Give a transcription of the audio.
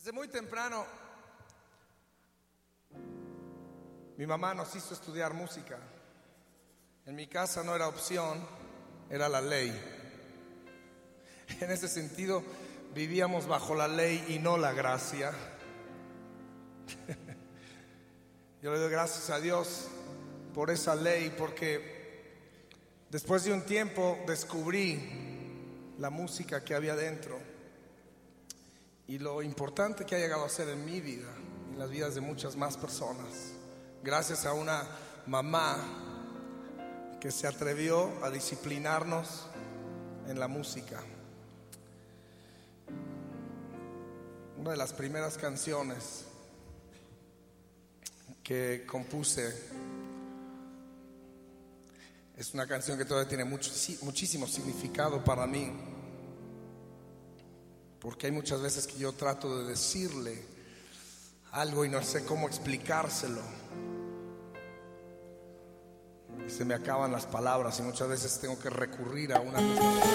Desde muy temprano mi mamá nos hizo estudiar música. En mi casa no era opción, era la ley. En ese sentido vivíamos bajo la ley y no la gracia. Yo le doy gracias a Dios por esa ley, porque después de un tiempo descubrí la música que había dentro y lo importante que ha llegado a ser en mi vida y en las vidas de muchas más personas, gracias a una mamá que se atrevió a disciplinarnos en la música. Una de las primeras canciones que compuse es una canción que todavía tiene muchísimo significado para mí, porque hay muchas veces que yo trato de decirle algo y no sé cómo explicárselo, y se me acaban las palabras y muchas veces tengo que recurrir a una misma